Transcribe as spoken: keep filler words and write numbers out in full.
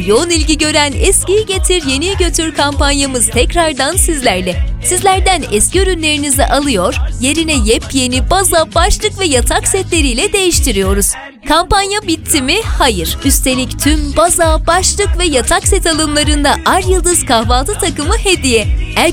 yoğun ilgi gören Eskiyi Getir Yeniyi Götür kampanyamız tekrardan sizlerle. Sizlerden eski ürünlerinizi alıyor, yerine yepyeni baza, başlık ve yatak setleriyle değiştiriyoruz. Kampanya bitti mi? Hayır. Üstelik tüm baza, başlık ve yatak set alımlarında Ar Yıldız kahvaltı takımı hediye. Er